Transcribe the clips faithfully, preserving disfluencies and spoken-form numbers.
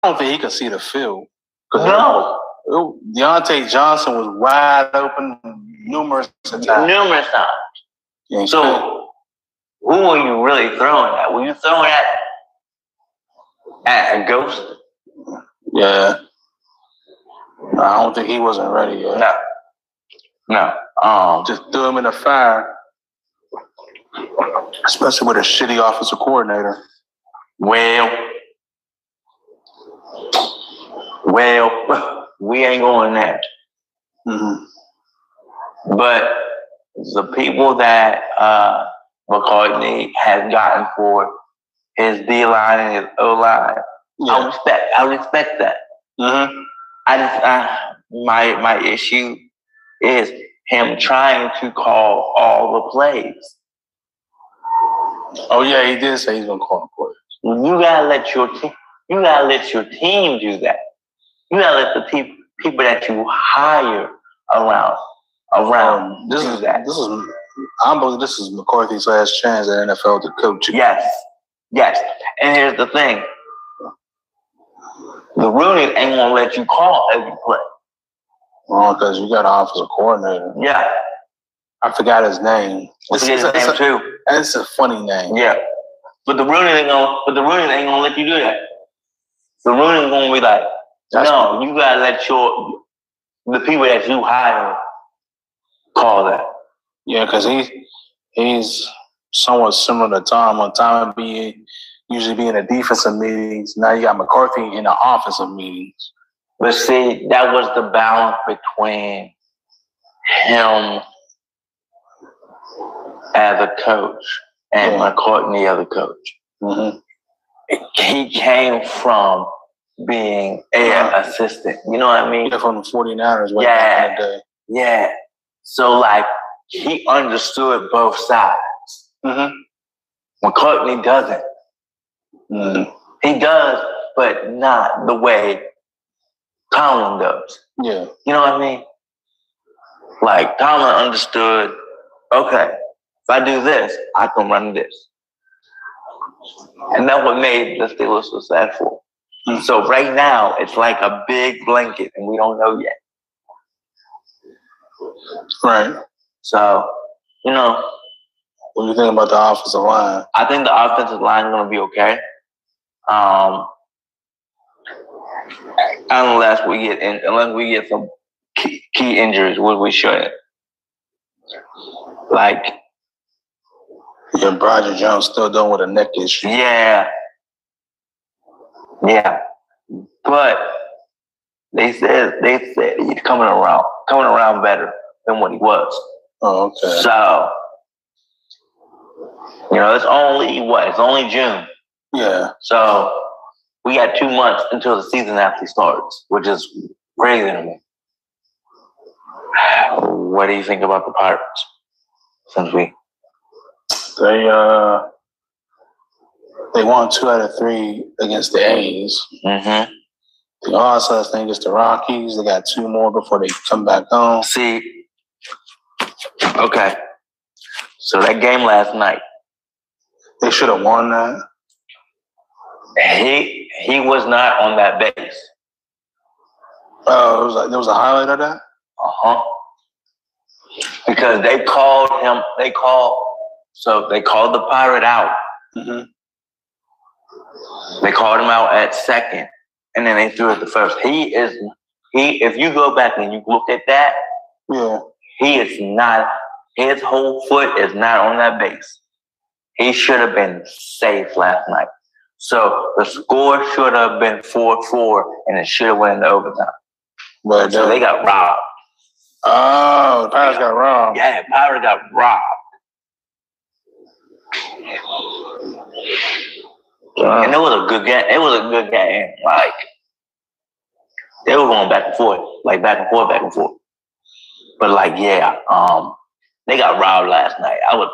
don't think he could see the field. No. It, it, Deontay Johnson was wide open numerous times. Numerous times. Yeah, so, who were you really throwing at? Were you throwing at at a ghost? Yeah. I don't think he wasn't ready yet. No. No. Um, Just threw him in the fire. Especially with a shitty offensive coordinator. Well, well, we ain't going there. Mm-hmm. But the people that uh, McCartney has gotten for his D line and his O line, yeah. I respect. I respect that. Mm-hmm. I just uh, my my issue is him trying to call all the plays. Oh yeah, he did say he's gonna call the plays. You gotta let your team. You gotta let your team do that. You gotta let the pe- people that you hire around around um, this do is that. This is I believe this is McCarthy's last chance at N F L to coach. Yes, yes. And here's the thing: the Rooney ain't gonna let you call every play. Well, because you got an offensive coordinator. Yeah. I forgot his name. I forget his name a, too. It's a funny name. Yeah. But the Rooney ain't gonna but the Rooney ain't gonna let you do that. The Rooney's gonna be like, That's no, cool. You gotta let your the people that you hire call that. Yeah, because he he's somewhat similar to Tom. When Tom be usually be in the defensive meetings, now you got McCarthy in the offensive meetings. But see, that was the balance between him as a coach and yeah. McCartney as a coach. Mm-hmm. He came from being an uh, assistant. You know what I mean? Yeah, from the forty-niners way yeah. back in the day. Yeah. So, like, he understood both sides. Mm-hmm. McCartney doesn't. Mm-hmm. He does, but not the way Tomlin does. Yeah. You know what I mean? Like, Tomlin understood, okay, if I do this, I can run this. And that's what made the Steelers successful. Mm-hmm. So right now, it's like a big blanket, and we don't know yet. Right. So, you know. What do you think about the offensive line? I think the offensive line is going to be okay. Um, unless we get in, unless we get some key, key injuries, which we shouldn't. Like, yeah, Broderick Jones still dealing with a neck issue. Yeah, yeah, but they said they said he's coming around, coming around better than what he was. Oh, okay. So, you know, it's only what? It's only June. Yeah. So we got two months until the season actually starts, which is crazy to me. What do you think about the Pirates? Since we they uh they won two out of three against the A's. Mm-hmm. The odds thing is the Rockies. They got two more before they come back home. See, okay. So that game last night, they should have won that. He he was not on that base. Oh, it was like there was a highlight of that? Uh-huh. Because they called him, they called, so they called the Pirate out. Mm-hmm. They called him out at second, and then they threw it to first. He is, he. If you go back and you look at that, yeah, he is not, his whole foot is not on that base. He should have been safe last night. So the score should have been four four, and it should have went into overtime. But so they got robbed. Oh, the Pirates got, got robbed. Yeah, Pirates got robbed. Uh, and it was a good game. It was a good game. Like, they were going back and forth. Like, back and forth, back and forth. But, like, yeah, um, they got robbed last night. I was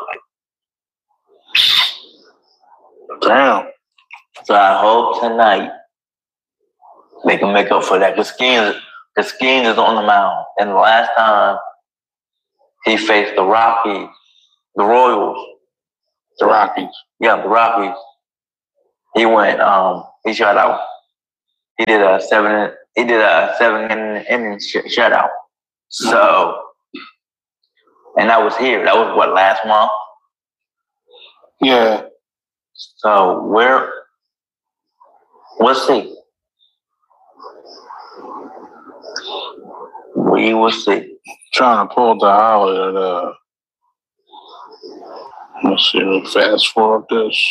like, damn. So I hope tonight they can make up for that. The Skeens, the Skeens is on the mound. And the last time he faced the Rockies, the Royals. The Rockies. Yeah, the Rockies. He went, um, he shot out. he did a seven. He did a seven inning sh- shutout. So, and that was here. That was what, last month. Yeah. So where? We'll see. We will see. Trying to pull the highlight. Uh, let's see. We'll fast forward this.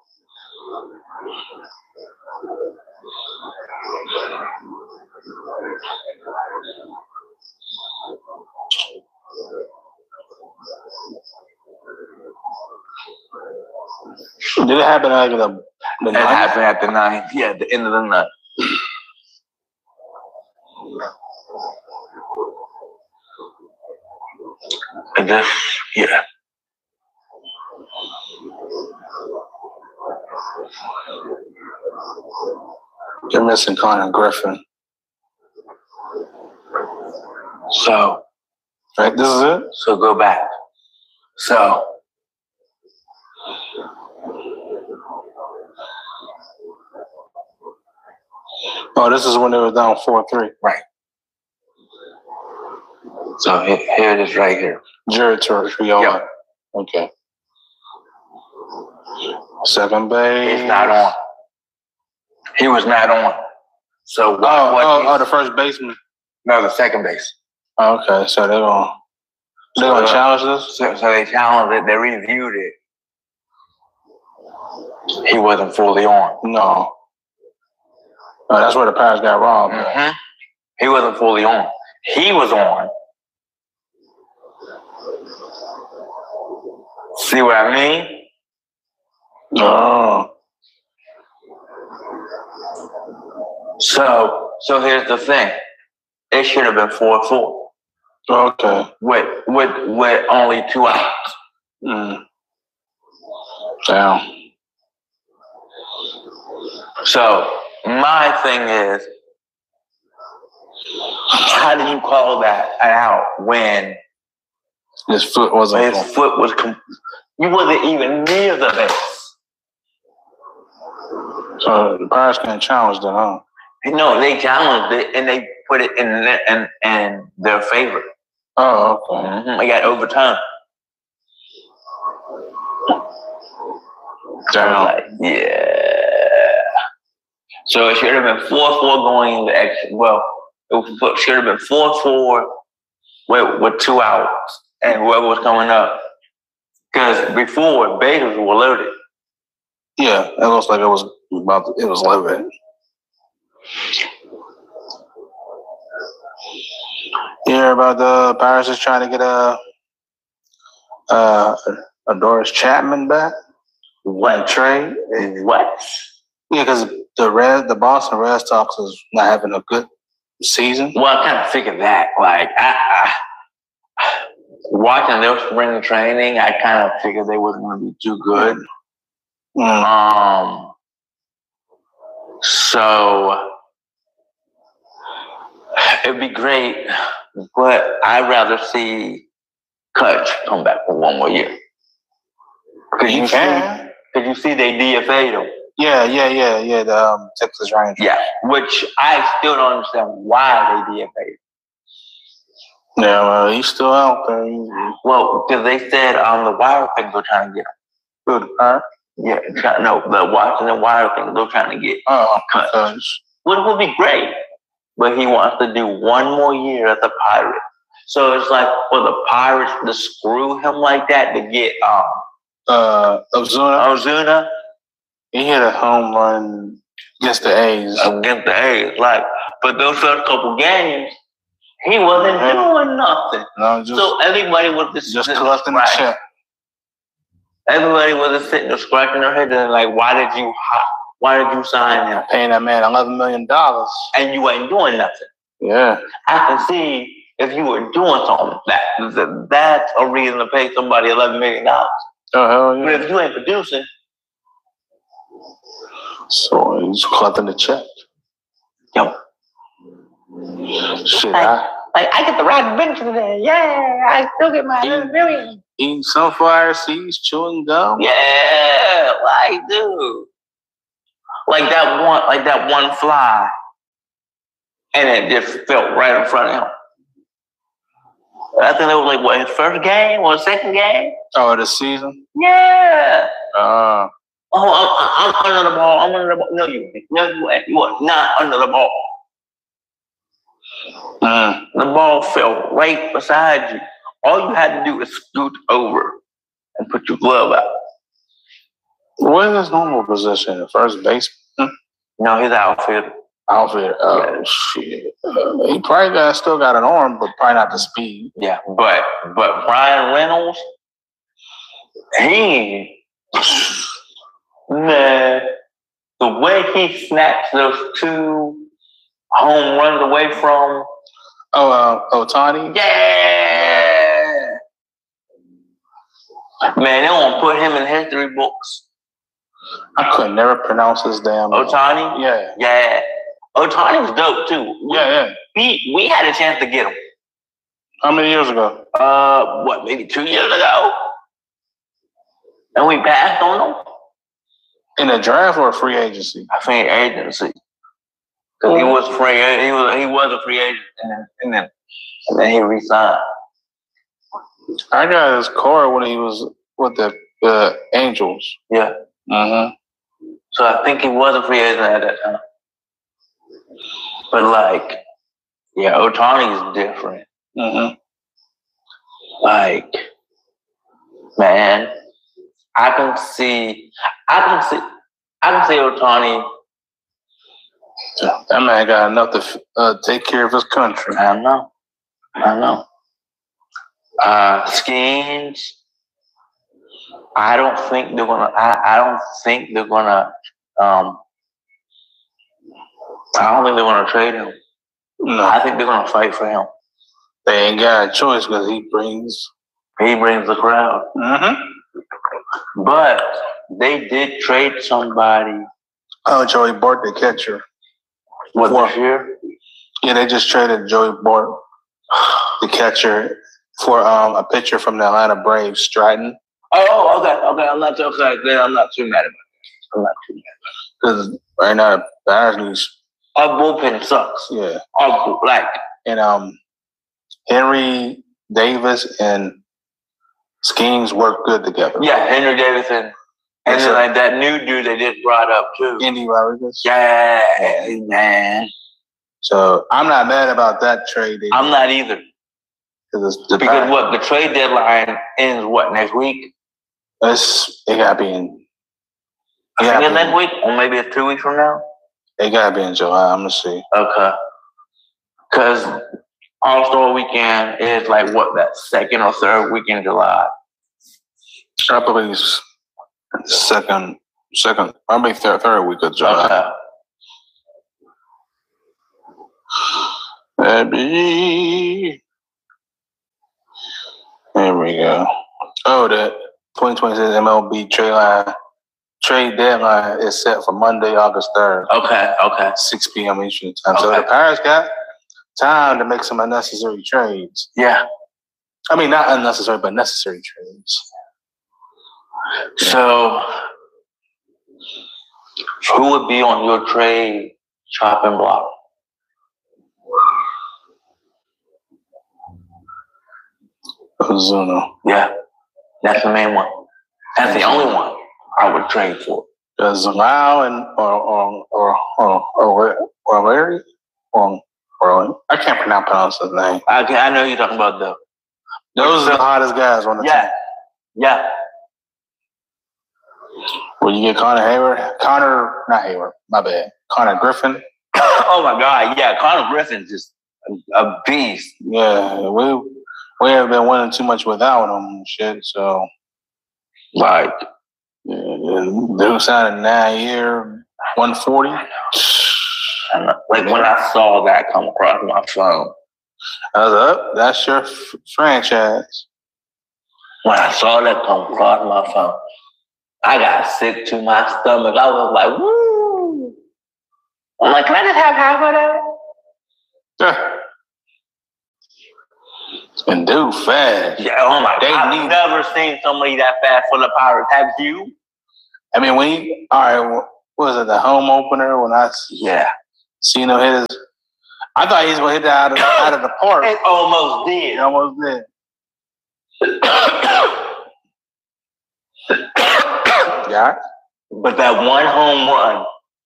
Did it happen at the, the It ninth? happened at the ninth. Yeah, the end of the ninth. And then, yeah. You're missing Connor Griffin. So, Right, this is it? so go back. So, Oh, this is when they were down four three. right. So here, here it is right here. Jared Torriola. Yep. Okay. Second base. He's not on. He was not on. So what? Oh, what oh, he- oh, the first baseman. no, the second base. Oh, okay, so they're gonna they're gonna So, challenge this. So, so they challenged it. They reviewed it. He wasn't fully on. No. Oh, that's where the Pirates got robbed. Mhm. He wasn't fully on. He was on. See what I mean? Oh. So, so here's the thing. It should have been four four Okay. with with with only two outs. Mm. Damn. So my thing is, how do you call that an out when His foot wasn't. his foot was com- you wasn't even near the base? So the Pirates can't challenge that, huh? No, they challenged it and they put it in in, in their favor. Oh, okay. Mm-hmm. They got overturned. So I was like, yeah. So it should have been four four going into extra. Well, it should have been four four with, with two outs and whoever was coming up. Because before, bases were loaded. Yeah, it looks like it was about to, it was loaded. You hear about the Pirates is trying to get a uh, a Doris Chapman back? What? Trade? What? Yeah, because the Red, the Boston Red Sox is not having a good season. Well, I kind of figured that. Like, I, I, watching their spring training, I kind of figured they wasn't going to be too good. Mm. Um. So it'd be great, but I'd rather see Kutch come back for one more year. Cause You you can. see, cause you see they D F A'd him. Yeah, yeah, yeah, yeah. The um, Texas Rangers. Yeah, which I still don't understand why they D F A'd him. Yeah, well, he's still out there. He- Well, because they said on the Wild thing they're trying to get him. Good, huh? Yeah, try, no, the Washington Wild thing they're trying to get Oh, Kutch, because which would be great. But he wants to do one more year at the Pirates. So it's like for the Pirates to screw him like that to get um uh, Ozuna, Ozuna he hit a home run against the A's. against the A's. Like, but those first couple games, he wasn't doing nothing. No, just So everybody was just, just collecting the right. check. Everybody was just sitting there scratching their head and like, why did you why did you sign him? Paying that man eleven million dollars. And you ain't doing nothing. Yeah. I can see if you were doing something that that's a reason to pay somebody eleven million dollars. Oh hell But yeah. if you ain't producing, So he's collecting the check. yo, Shit, I like I get the right bench today. Yeah, I still get my eleven million. eating sunflower seeds, chewing gum. Yeah, like dude, like that one, like that one fly and it just felt right in front of him. I think that was like what, his first game or second game? Oh, the season? Yeah. Uh, oh, I'm, I'm under the ball. I'm under the ball. No, you, no, you, you are not under the ball. mm. The ball fell right beside you. All you had to do was scoot over and put your glove out. What is his normal position? First baseman? No, he's outfield. Outfield. Oh, yeah. Shit. Uh, he probably got, still got an arm, but probably not the speed. Yeah, but but Brian Reynolds, he, man, the way he snatched those two home runs away from. Oh, uh, Ohtani? Yeah! Man, they won't put him in history books. I could never pronounce his damn name. Ohtani? Yeah. Yeah. Ohtani was dope, too. Yeah, yeah. We, we had a chance to get him. How many years ago? Uh, what, maybe two years ago? And we passed on him? In a draft or a free agency? I think agency. Because he was free. He was he was a free agent, and then and then, and then he resigned. I got his card when he was with the uh, Angels. Yeah. Mm-hmm. So I think he was a free agent at that time. But like, yeah, Ohtani is different. Mm-hmm. Like, man, I can see, I can see, I can see Ohtani. That man got enough to uh, take care of his country. I know. I know. Uh, Skins. I don't think they're gonna. I, I don't think they're gonna. Um, I don't think they're gonna trade him. No, I think they're gonna fight for him. They ain't got a choice because he brings. He brings the crowd. Mm-hmm. But they did trade somebody. Oh, Joey Bart, the catcher. What, for, this year? Yeah, they just traded Joey Bart, the catcher, for um, a pitcher from the Atlanta Braves, Stratton. Oh, okay, okay. I'm not too okay. Then I'm not too mad about it. I'm not too mad. Because right now, the Irons, our bullpen sucks. Yeah. Our like and um, Henry Davis and Skeens work good together. Yeah, Henry Davis and and then like that new dude they just brought up too, Andy Rodriguez. Yeah, man. So I'm not mad about that trade. I'm not either. Because the because what the trade deadline ends what next week? It's it gotta be in. I think it's next week, or maybe it's two weeks from now. It gotta be in July. I'm gonna see. Okay. Because All Star Weekend is like what, that second or third week in July. I believe it's second, second, I mean third, third week of July. Okay. Maybe. There we go. Oh, that twenty twenty-six M L B trade line, trade deadline is set for Monday, August third. Okay, okay. six p.m. Eastern time. Okay. So the Pirates got time to make some unnecessary trades. Yeah. I mean, not unnecessary, but necessary trades. So, who would be on your trade chopping block? Ozuna. Yeah, that's the main one. That's the only one I would trade for. Does Lau and or or or or or or Larry or or I can't pronounce pronounce his name. I can, I know you're talking about the. Those are the hottest guys on the yeah. team. Yeah. Will you get Connor Hayward? Connor, not Hayward. My bad. Connor Griffin. Oh my God! Yeah, Connor Griffin's just a, a beast. Yeah, we we have been winning too much without him and shit. So, like, yeah, dude signed a nine-year, one forty. And like when I saw that come across my phone, I was up. That's your f- franchise. When I saw that come across my phone, I got sick to my stomach. I was like, woo! I'm like, can I just have half of that? Yeah. And dude, fast. Yeah, oh my they God. Need, I've never seen somebody that fast for the Pirates. Have you? I mean, when he, all right, what was it, the home opener when I yeah. seen him hit his, I thought he was gonna hit that out of out of the park. It almost did. He almost did. Yeah. But that one home run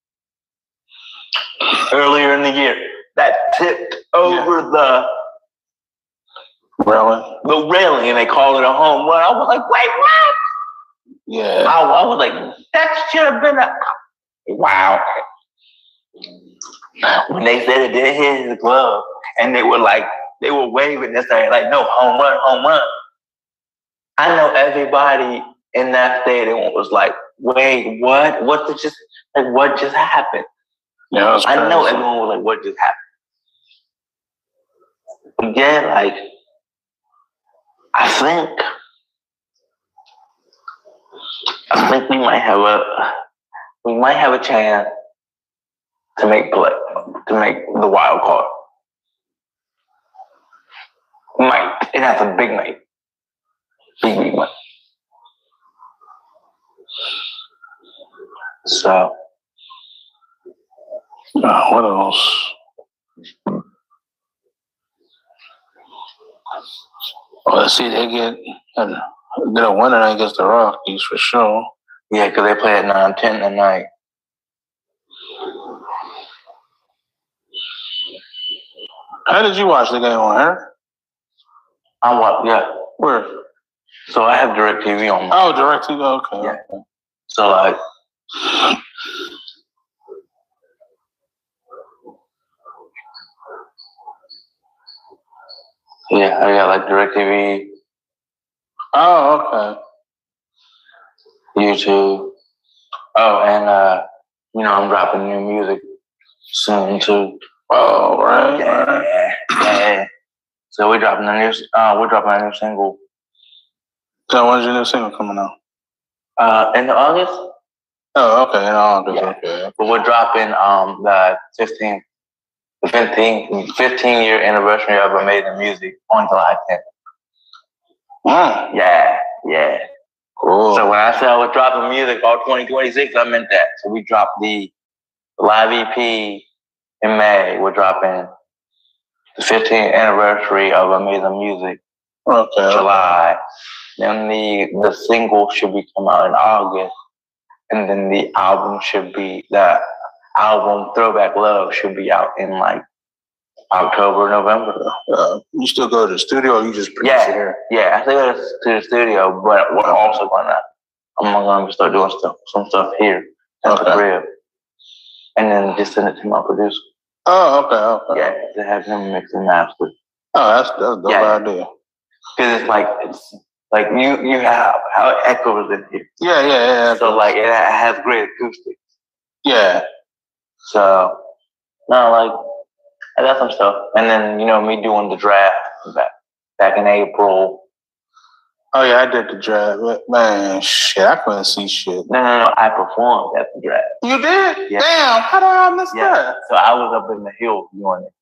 earlier in the year that tipped over yeah. the railing, the railing, and they called it a home run. I was like, wait, what? Yeah. I, I was like, that should have been a wow. When they said it did hit his glove, and they were like, they were waving and saying, like, no, home run, home run. I know everybody in that stadium was like, wait, what? What did just like what just happened? Yeah, I know everyone was like, what just happened? But yeah, like I think I think we might have a we might have a chance to make play to make the wild card. We might. It has a big night. Big big night. So uh, what else? Well, let's see, they get uh, they're a winner against the Rockies for sure. Yeah, because they play at nine ten tonight. How did you watch the game on here? I watch, yeah. Where? So I have DirecTV on. Oh, DirecTV, okay. Yeah. So like, yeah, I got like DirecTV. Oh, okay. YouTube. Oh, and uh, you know, I'm dropping new music soon too. Oh, right. Yeah, right. yeah. So we're dropping a new, uh, we're dropping a new single. So when's your new single coming out? Uh, in August. Oh, okay, in August. Yeah. Okay. But we're dropping um the fifteenth, the fifteenth, fifteen year anniversary of Amazing Music on July tenth. Mm. Yeah, yeah. Cool. So when I said I was dropping music all twenty twenty-six, I meant that. So we dropped the live E P in May. We're dropping the fifteenth anniversary of Amazing Music. Okay. July. Then the the single should be come out in August, and then the album should be the album Throwback Love should be out in like October, November. Uh, you still go to the studio, or you just produce yeah, it here? Yeah, I still go to the studio, but we're also gonna I'm gonna start doing stuff, some stuff here at okay. the crib, and then just send it to my producer. Oh, okay, okay. Yeah, to have him mix and master. Oh, that's that's a dope yeah. idea. Because it's like it's like you you have how it echoes in here. Yeah, yeah, yeah. So like it has great acoustics. Yeah. So no, like I got some stuff, and then you know me doing the draft back back in April. Oh yeah, I did the draft. Man, shit, I couldn't see shit. No, no, no. I performed at the draft. You did? Yeah. Damn, how did I miss yeah. that? So I was up in the hills doing it.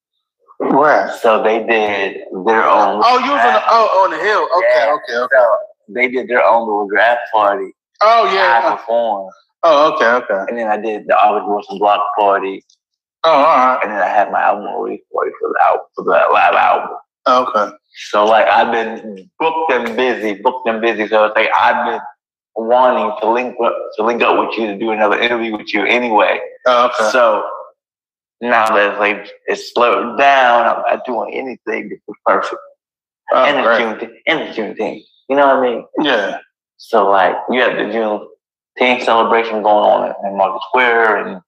Where? So they did their own. Oh, you was on the oh on the hill. Okay, yeah. okay, okay. So they did their own little draft party. Oh yeah. I performed. Oh okay, okay. And then I did the August Wilson block party. Oh, all right. And then I had my album release party for the album, for the live album. Okay. So like I've been booked and busy, booked and busy. So it's like I've been wanting to link up, to link up with you to do another interview with you anyway. Oh, okay. So now that it's like it's slowed down, I'm not doing anything. This is perfect. Oh, and it's June, and it's Juneteenth. You know what I mean? Yeah. So like you have the Juneteenth celebration going on in Market Square and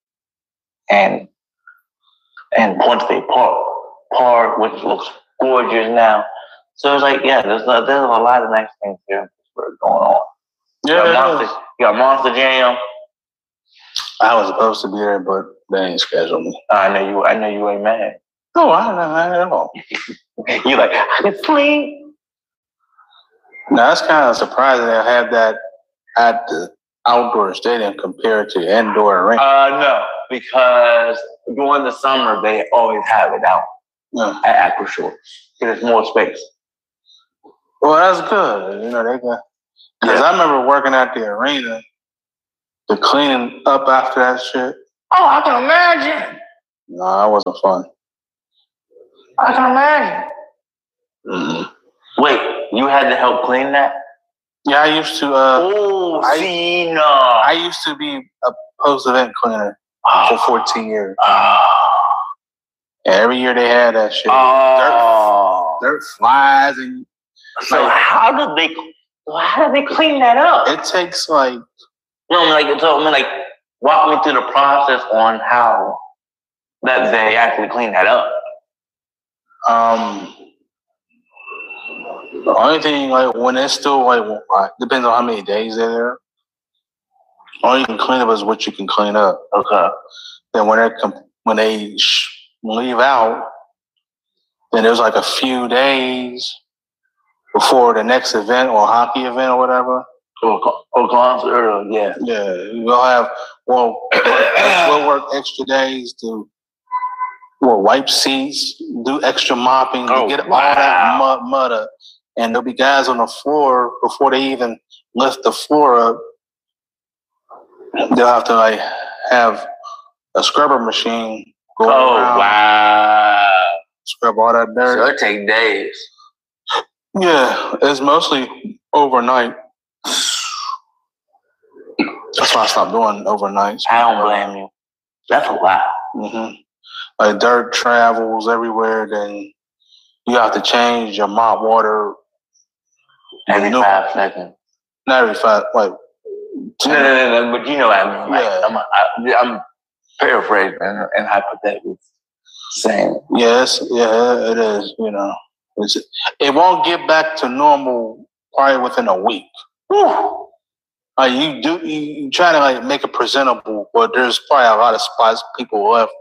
and and Point State Park, Park, which looks gorgeous now. So it's like, yeah, there's a, there's a lot of nice things here in Pittsburgh going on. Yeah, you got, Monster, you got Monster Jam. I was supposed to be there, but they ain't scheduled me. I know you. I know you ain't mad. No, I'm not mad at all. You like I can sleep. Now that's kind of surprising they have that at the outdoor stadium compared to the indoor arena. Uh, no, because during the summer they always have it out yeah. at Aqua Shores. There's more space. Well, that's good. You know they got because yeah. I remember working at the arena, the cleaning up after that shit. Oh, I can imagine. No, that wasn't fun. I can imagine. Mm. Wait, you had to help clean that? Yeah, I used to. Uh, oh, I, see, no. I used to be a post-event cleaner oh. for fourteen years. Oh. Yeah, every year they had that shit. Oh. Dirt, dirt flies and. So like, how do they? How do they clean that up? It takes like. No, like so. I mean, like, walk me through the process on how that they actually clean that up. Um. The only thing, like, when it's still, like, depends on how many days they're there. All you can clean up is what you can clean up. Okay. Then when they when they leave out, then there's like a few days before the next event or hockey event or whatever. Or, or concert, or, yeah. Yeah, we'll have, well, we'll work extra days to, well, wipe seats, do extra mopping, oh, to get wow. all that mud, mud up. And there'll be guys on the floor before they even lift the floor up. They'll have to like have a scrubber machine go oh, around. wow. Scrub all that dirt. So it take days. Yeah, it's mostly overnight. That's why I stopped doing overnights. I don't blame you. That's a lot. Mm-hmm. Like dirt travels everywhere, then you have to change your mop water every you know, five seconds. Not every five, like. No, no, no, no, but you know what I mean. Like, yeah. I'm, I, I'm paraphrasing and, and hypothetically saying. Yes, yeah, it is. You know, it's, it won't get back to normal probably within a week. Whew. Like you do, you, you try to like make it presentable, but there's probably a lot of spots people left.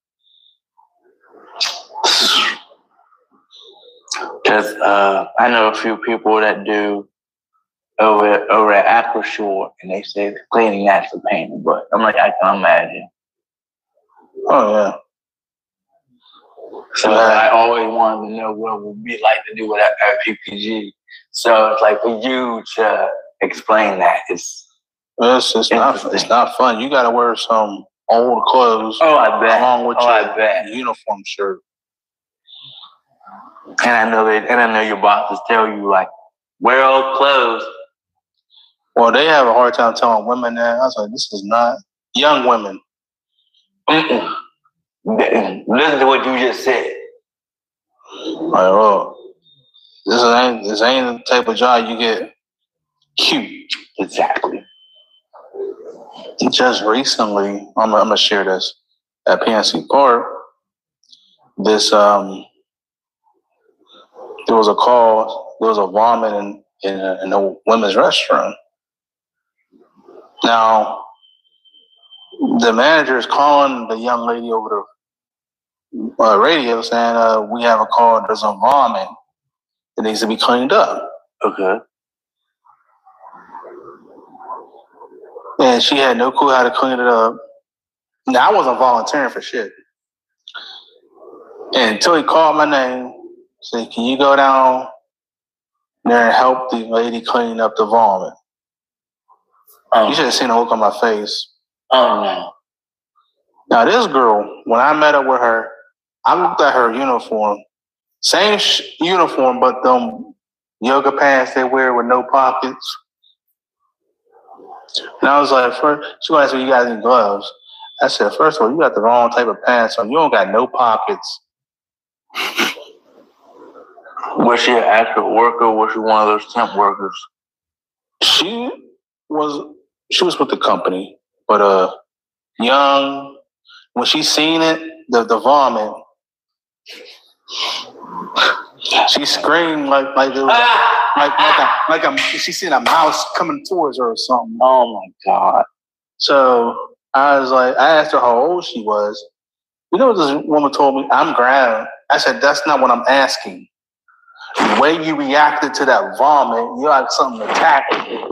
Because uh, I know a few people that do over over at Aquashore, and they say the cleaning that's a pain in the butt. I'm like, I can imagine. Oh yeah. So yeah. I always wanted to know what it would be like to do it at, at P P G. So it's like for you to explain that, it's it's, it's not it's not fun. You got to wear some old clothes. Oh, I bet. Along with oh, your I bet. uniform shirt. And I know that, and I know your bosses tell you like, wear old clothes. Well, they have a hard time telling women that. I was like, this is not young women. Mm-mm. Listen to what you just said. Like, oh, this ain't this ain't the type of job you get cute. Exactly. Just recently, I'm, I'm gonna share this at P N C Park. This um, there was a call. There was a vomit in in a, in a women's restroom. Now, the manager is calling the young lady over the uh, radio saying, uh, we have a call, there's a vomit that needs to be cleaned up. Okay. And she had no clue how to clean it up. Now, I wasn't volunteering for shit. And until he called my name, said, can you go down there and help the lady clean up the vomit? Oh. You should have seen the look on my face. Oh, no. Now, this girl, when I met up with her, I looked at her uniform. Same sh- uniform, but them yoga pants they wear with no pockets. And I was like, first, she asked me, you got any gloves? I said, first of all, you got the wrong type of pants on. You don't got no pockets. Was she an actual worker or was she one of those temp workers? She was she was with the company, but uh young, when she seen it, the, the vomit, she screamed like like it was ah, like like ah. a like a she seen a mouse coming towards her or something. Oh my God. So I was like, I asked her how old she was. You know what this woman told me? I'm ground. I said, that's not what I'm asking. The way you reacted to that vomit, you had something to tackle.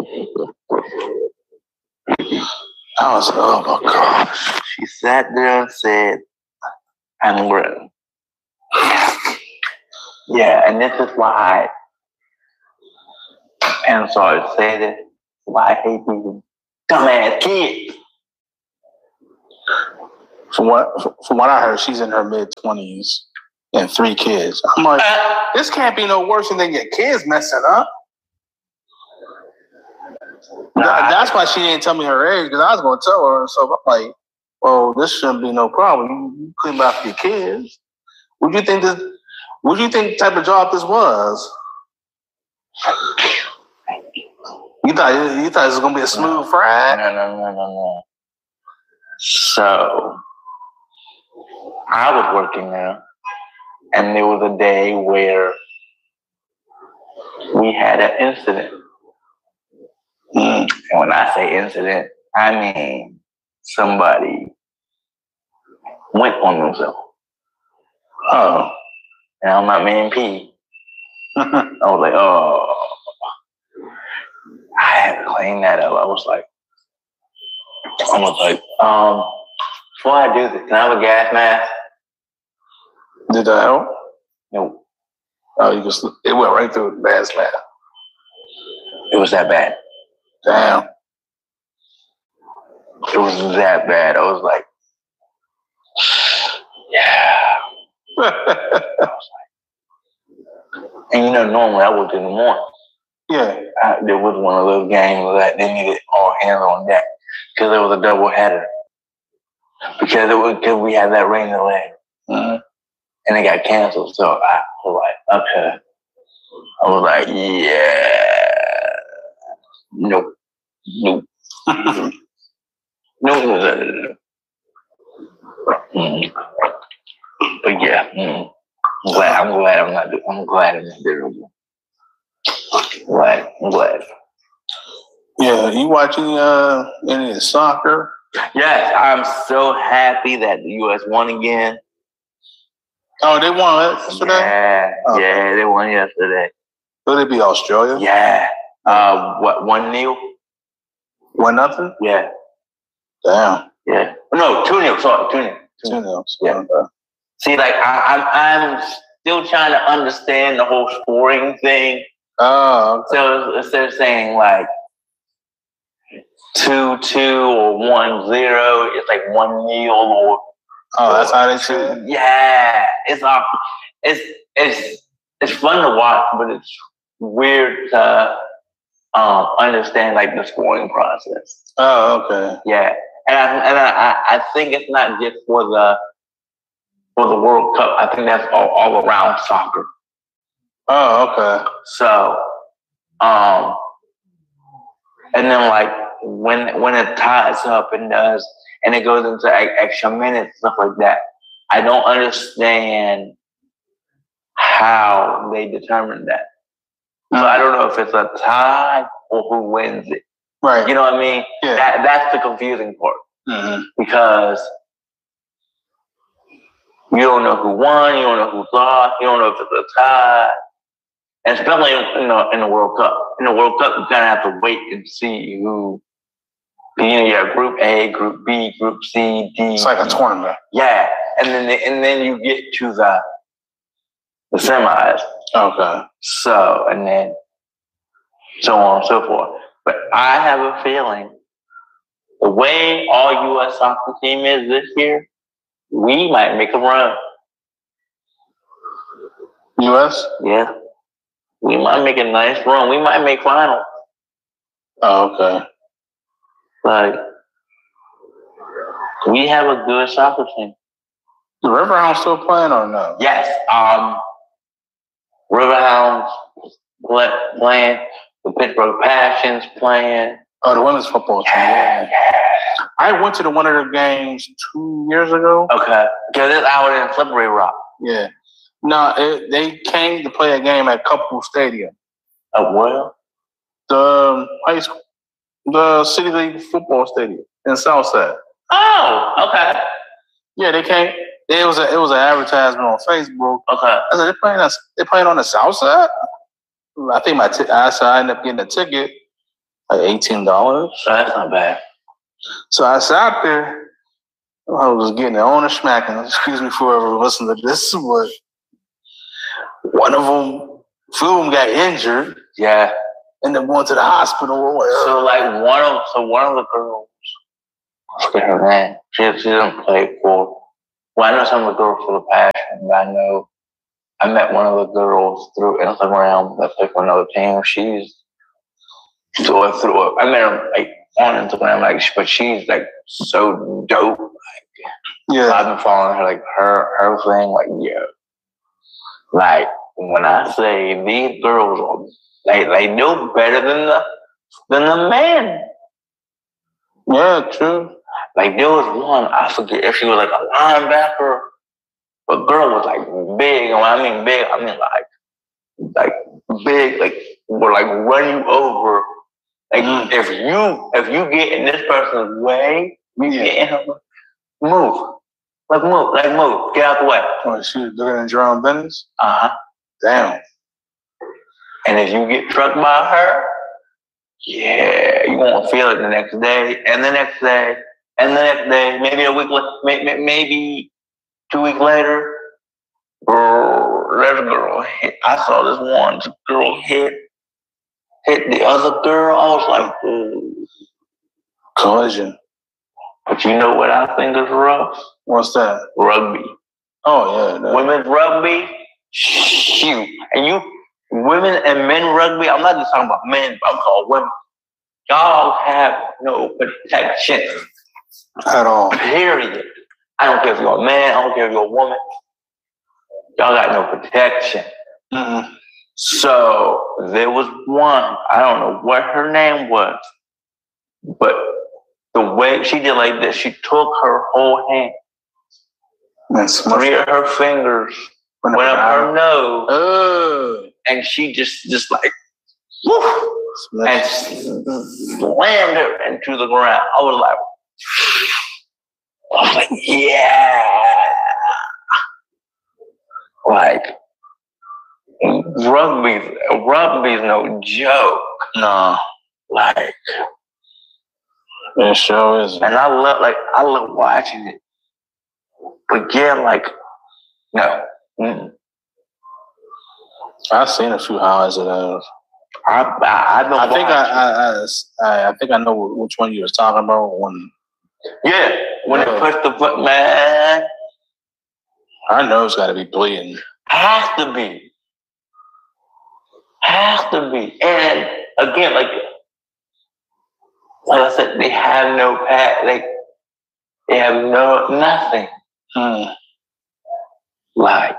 I was like, oh my gosh. She sat there and said, I'm grown. Yeah, and this is why I, and I'm sorry to say this, why I hate these dumbass kids. From what from what I heard, she's in her mid twenties. and three kids. I'm like, this can't be no worse than your kids messing up. Nah, That's why she didn't tell me her age, because I was going to tell her. So I'm like, well, this shouldn't be no problem. You, you clean up your kids. What do you think this? What do you think type of job this was? You thought you thought it was gonna be a smooth no, ride? No, no, no, no, no. So I was working there, and there was a day where we had an incident. Mm. And when I say incident, I mean somebody went on themselves. Oh, and I'm not being P. I was like, oh. I had to clean that up. I was like, I was like, um, before I do this, can I have a gas mask? Did that help? No. Oh, you just it went right through the gas mask. It was that bad. Damn. It was that bad. I was like, yeah. I was like, and you know, normally I worked in the morning. Yeah. I, there was one of those games that they needed all hands on deck because it was a double header. Because it was because we had that rain delay, mm-hmm. and it got canceled. So I was like, okay. I was like, yeah, nope, nope, nope, no, no, no, no. Mm. But yeah, mm. I'm glad. I'm glad I'm not. I'm glad I'm not doing it. Glad, I'm glad. Yeah, you watching uh, any of the soccer? Yes, I'm so happy that the U S won again. Oh, they won yesterday? Yeah, oh. yeah, they won yesterday. Will they be Australia? Yeah. Uh, what, one nil? One nothing? Yeah. Damn. Yeah. No, two nil. Sorry, two nil. Two nil. Yeah. Okay. See, like I, I'm, I'm still trying to understand the whole scoring thing. Oh, okay. So instead of saying like two two or one zero, it's like one nil or. Oh, that's how they say it. Yeah, it's uh, it's it's it's fun to watch, but it's weird to um, understand like the scoring process. Oh, okay. Yeah, and I and I, I think it's not just for the for the World Cup. I think that's all, all around soccer. Oh, okay. So, um, and then like when when it ties up and does and it goes into extra minutes, stuff like that, I don't understand how they determine that. Mm-hmm. So I don't know if it's a tie or who wins it. Right. You know what I mean? Yeah. That that's the confusing part. Mm-hmm. Because you don't know who won, you don't know who lost, you don't know if it's a tie. And especially in the, in the World Cup. In the World Cup, you kind of have to wait and see who, you know, you have Group A, Group B, Group C, D. It's like a tournament. Yeah. And then the, and then you get to the, the semis. Okay. So, and then so on and so forth. But I have a feeling the way our U S soccer team is this year, we might make a run. U S? Yeah. We might make a nice run. We might make finals. Oh, okay. Like, we have a good soccer team. The Riverhounds still playing or no? Yes. Um, Riverhounds playing. The Pittsburgh Passions playing. Oh, the women's football team. Yeah, yeah. I went to the one of their games two years ago. Okay. Because it's out in Slippery Rock. Yeah. No, it, they came to play a game at Couple Stadium. Oh, well? The high school, the City League football stadium in Southside. Oh, okay. Yeah, they came. It was a it was an advertisement on Facebook. Okay. I said they playing on they playing on the South Side. I think my t- I, so I ended up getting a ticket, like eighteen dollars. So that's not bad. So I sat there. I was getting the owner smacking. Excuse me for whoever listening to this, but one of them, two of them got injured. Yeah. And then went to the hospital. So like one of so one of the girls, I forget her name. She she doesn't play for. Well, I know some of the girls for the Passion, but I know I met one of the girls through Instagram that played for another team. She's through through. I met her like on Instagram, like, but she's like so dope. Like, yeah, so I've been following her, like her her thing, like yeah. Like when I say these girls are, they they know better than the than the men. Yeah, true. Like there was one, I forget if she was like a linebacker. But girl was like big, and when I mean big, I mean like like big, like would like run you over. Like mm. if you if you get in this person's way, you get in her, move, like move, like move, get out the way. Oh, she was looking at your own business. Uh huh. Damn. And if you get trucked by her, yeah, you won't feel it the next day, and the next day, and the next day, maybe a week, maybe maybe. Two weeks later, girl, there's a girl hit. I saw this one girl hit hit the other girl. I was like, ooh. Collision. But you know what I think is rough? What's that? Rugby. Oh, yeah. No. Women's rugby, shoot. And you, women and men rugby, I'm not just talking about men, but I'm talking women. Y'all have no protection. At all. Period. I don't care if you're a man. I don't care if you're a woman. Y'all got no protection. Mm-hmm. So there was one. I don't know what her name was, but the way she did like this, she took her whole hand, That's three of her fingers went up her nose, uh, and she just just like woof, and slammed her into the ground. I was like. I was like, yeah. Like, rugby, rugby's no joke. No. Like, it sure is. And I love, like, I love watching it. But yeah, like, no. Mm. I've seen a few highlights of those. I, I, I, don't I think I, I, I, I think I know which one you was talking about when. Yeah, when yeah. It pushed the foot, man. Our nose got to be bleeding. Has to be. Has to be. And again, like, like I said, they have no pat. Like, they have no nothing. Hmm. Like,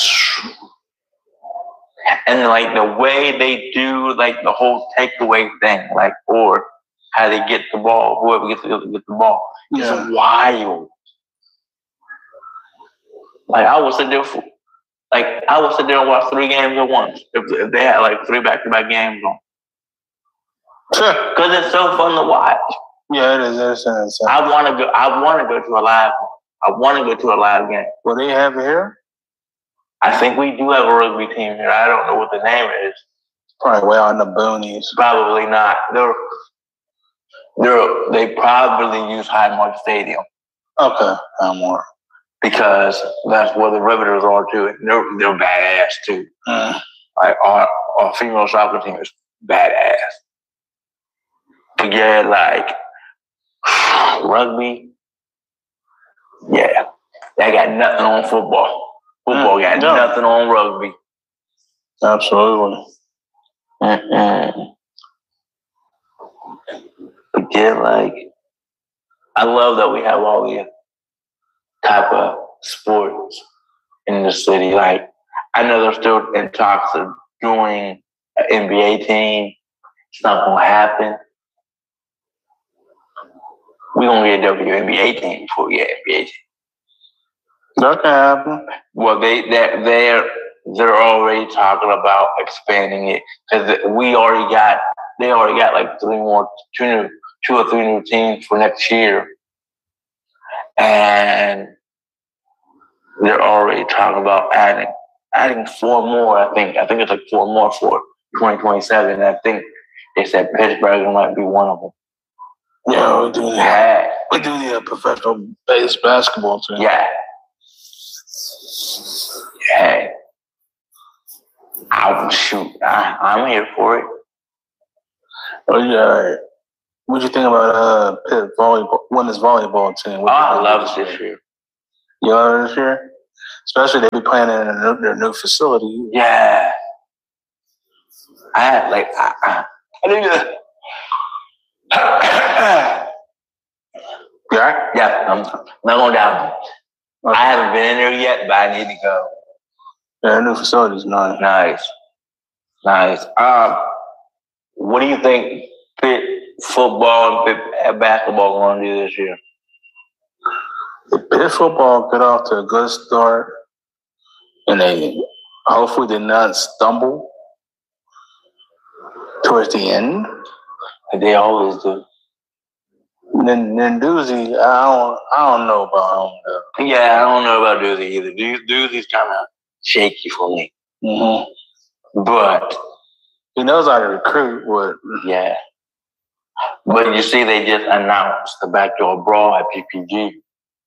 and like the way they do, like the whole takeaway thing, like, or how they get the ball, whoever gets to get the ball. Yeah. It's wild. Like I would sit there for, like I would sit there and watch three games at once if, if they had like three back-to-back games on. Because it's so fun to watch. Yeah, it is. It is, it is. I want to go. I want to go to a live. I want to go to a live game. Will they have it here? I think we do have a rugby team here. I don't know what the name is. Probably way out in the boonies. Probably not. They're, they're, they probably use Highmark Stadium. Okay, Highmark. Because that's where the Riveters are too. They're, they're badass too. Mm. Like our, our female soccer team is badass. But yeah, like rugby, yeah, they got nothing on football. Football mm, got no. nothing on rugby. Absolutely. Mm-mm. But yeah, like I love that we have all these type of sports in the city. Like I know they're still in talks of doing an N B A team. It's not gonna happen. We're gonna get a W N B A team before we get an N B A team. That can happen. Well, they they're they're they're already talking about expanding it because we already got they already got like three more two new two or three new teams for next year, and they're already talking about adding adding four more. I think I think it's like four more for twenty twenty-seven. I think they said Pittsburgh might be one of them. Yeah, we do need yeah. we do need a professional base basketball team. Yeah. Yeah. I'll shoot. I, I'm here for it. Oh yeah. What do you think about uh Pitt volleyball women's volleyball team? What oh, I love it this year. You love it this year? Especially they be playing in their new, their new facility. Yeah. I had like I, I, I need to. Yeah, yeah, I'm not going down. Okay. I haven't been in there yet, but I need to go. Yeah, their new facility is nice. Nice, nice. Um, what do you think Pitt football and Pitt basketball going to do this year? If Pitt football get off to a good start, and they hopefully did not stumble towards the end. They always do. Then, then Doozy, I don't, I don't know about him. Though. Yeah, I don't know about Doozy either. Doozy's kind of shaky for me. Mm-hmm. But he knows how to recruit. What? Yeah. But you see, they just announced the backyard brawl at P P G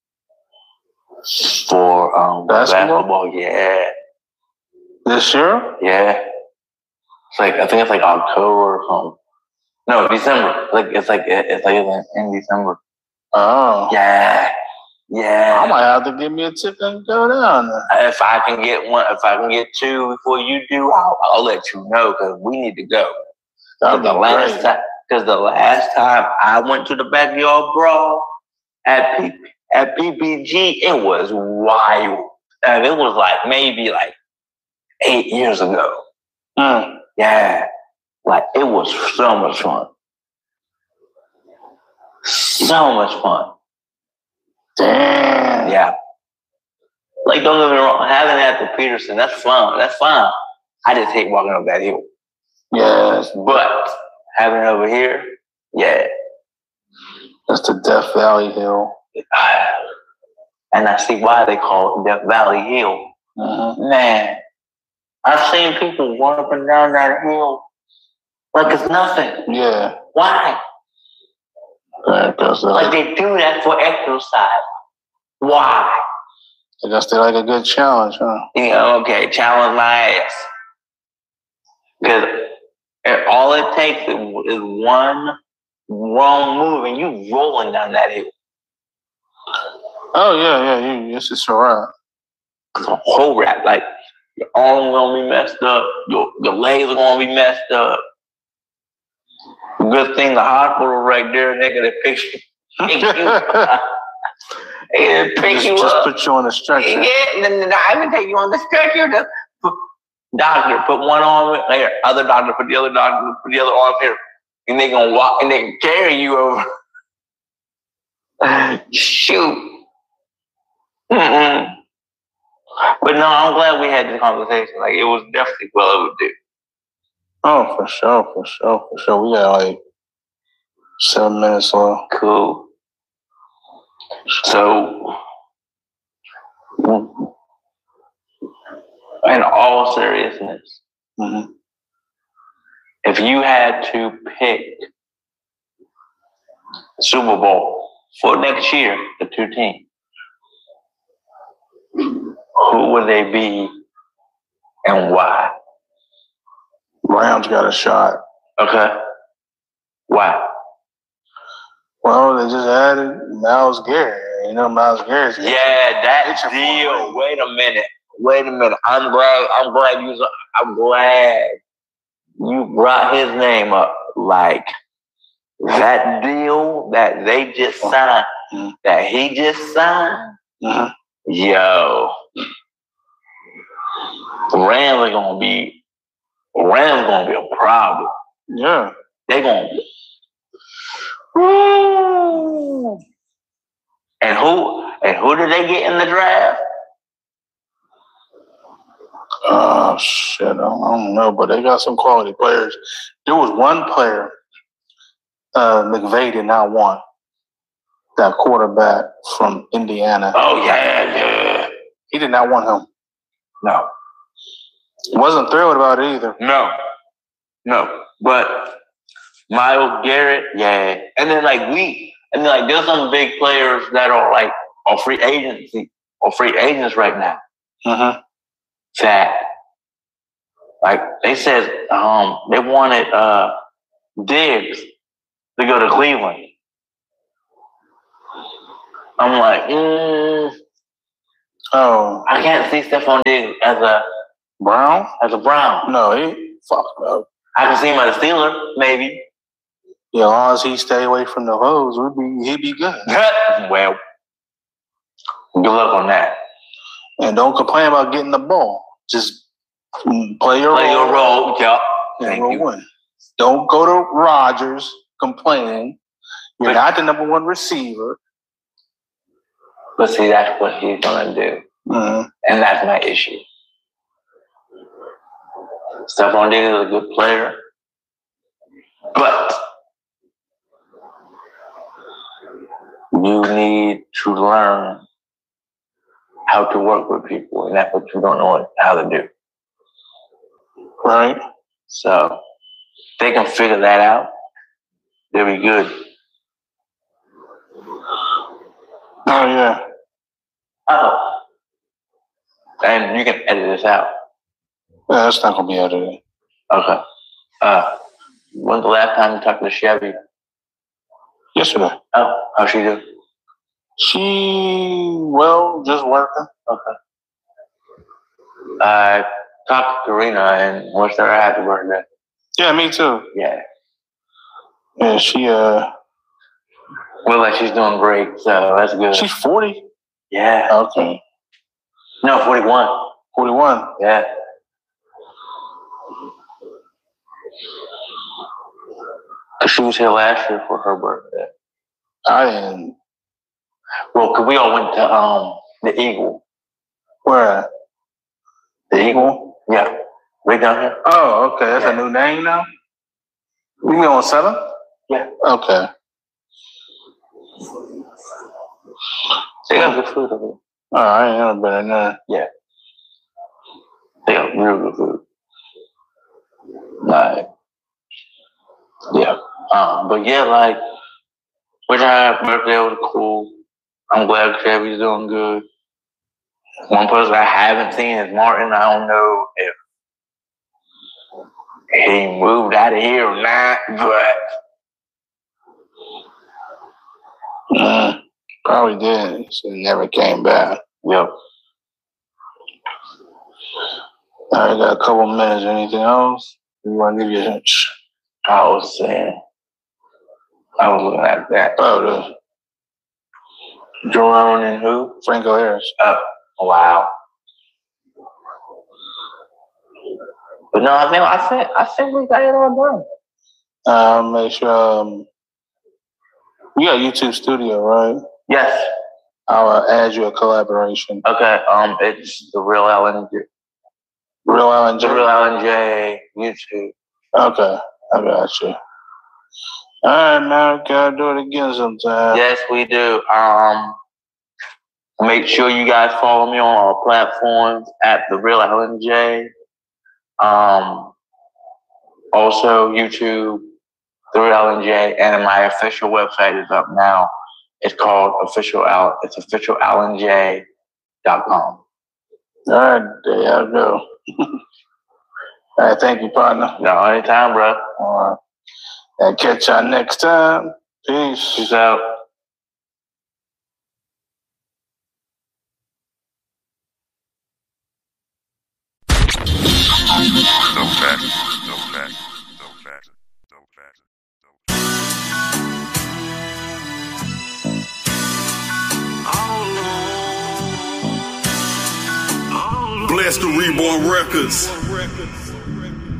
for um, basketball? basketball. Yeah. This year? Yeah. It's like I think it's like October or something. No, December. Like it's like it's like in December. Oh. Yeah. Yeah. I might have to give me a ticket and go down there. If I can get one, if I can get two before you do, I'll, I'll let you know because we need to go. Because the last time, because the last time I went to the backyard brawl at P, at P P G, it was wild. And it was like maybe like eight years ago. Mm. Yeah. Like, it was so much fun. So much fun. Damn. Yeah. Like, don't get me wrong, having that to Peterson, that's fun. That's fun. I just hate walking up that hill. Yes. But having it over here, yeah. That's the Death Valley Hill. And I see why they call it Death Valley Hill. Mm-hmm. Man, I've seen people run up and down that hill like it's nothing. Yeah. Why? Right, like they do that for exercise. Why? I guess they like a good challenge, huh? Yeah, okay, challenge my ass. Because all it takes is one wrong move and you rolling down that hill. Oh, yeah, yeah, you, it's just a wrap. It's a whole wrap. Like, your arms gonna be messed up, your, your legs are gonna be messed up. Good thing the hospital right there, they gonna pick you. Pick you up. They gonna pick just, you just up. put you on the stretcher. Yeah, and then I even take you on the stretcher. The doctor put one arm here, other doctor put the other doctor put the other arm here, and they gonna walk and they can carry you over. Shoot. Mm-mm. But no, I'm glad we had this conversation. Like, it was definitely well overdue. Oh, for sure, for sure, for sure. We got like seven minutes left. Cool. So, in all seriousness, mm-hmm. if you had to pick Super Bowl for next year, the two teams, who would they be and why? Rams got a shot. Okay. Why? Well, they just added Myles Garrett. You know, Myles Garrett. Yeah, that deal. Wait a minute. Wait a minute. I'm glad. I'm glad you. I'm glad you brought his name up. Like that deal that they just signed, mm-hmm. that he just signed. Mm-hmm. Yo, the Rams are gonna be. Rams gonna be a problem. Yeah, they gonna. Woo. And who and who did they get in the draft? Oh shit, I don't, I don't know, but they got some quality players. There was one player, uh, McVay did not want, that quarterback from Indiana. Oh yeah, yeah. He did not want him. No. Wasn't thrilled about it either. No. No. But Myles Garrett, yeah. And then like we and then like there's some big players that are like on free agency or free agents right now. Mm-hmm. That like they said um they wanted uh Diggs to go to Cleveland. I'm like, mm. Oh, I can't see Stephon Diggs as a Brown. As a Brown. No, he fuck no. I can see him as a Steeler, maybe. Yeah, as long as he stay away from the hoes, would be he'd be good. Well, good luck on that. And don't complain about getting the ball. Just play your play role. your role. Yep. And we'll win. Don't go to Rodgers complaining. You're but, not the number one receiver. But see, that's what he's gonna do, mm-hmm. and that's my issue. Stephon Diggs is a good player, but you need to learn how to work with people, and that's what you don't know how to do. Right. So if they can figure that out, they'll be good. Oh yeah. Oh. And you can edit this out. Yeah, that's not gonna be edited. Okay. Uh, when's the last time you talked to Chevy? Yesterday. Oh, how's she do? She well, just working. Okay. I talked to Karina and wished her a happy birthday. Yeah, me too. Yeah. Yeah, she uh well, like she's doing great, so that's good. She's forty? Yeah. Okay. No, forty-one. forty-one? Yeah. She was here last year for her birthday. I didn't. Well, cause we all went to um the Eagle. Where? The Eagle? Yeah. Right down here. Oh, okay. That's yeah. a new name now? You mean on seven? Yeah. Okay. They got good food over there. Oh, I ain't never been in there. Yeah. They got real good food. Like, yeah. Um, but yeah, like, which I birthday was cool. I'm glad Chevy's doing good. One person I haven't seen is Martin. I don't know if he moved out of here or not, but uh, probably did. So he never came back. Yep. All right, got a couple minutes. Anything else? You want to give you a hunch? I was saying, I was looking at that. Oh, the Jerome and who? Franco Harris. Oh, wow. But no, I think I think I think we got it all done. Uh, make sure um, you got YouTube Studio, right? Yes. I'll uh, add you a collaboration. Okay. Um, it's the Real Alan J. Real Alan J. The Real Alan J. YouTube. Okay, I got you. All right, man. Gotta do it again sometime. Yes, we do. Um, make sure you guys follow me on all platforms at the Real Alan J. Um, also YouTube, the Real Alan J, and my official website is up now. It's called official Al. It's official alan j dot com. All right, there y'all go. All right, thank you, partner. No, anytime, bro. All right. And catch y'all next time. Peace. Peace out. No facts, no facts, no facts, no facts, no facts. Bless the Reborn Records.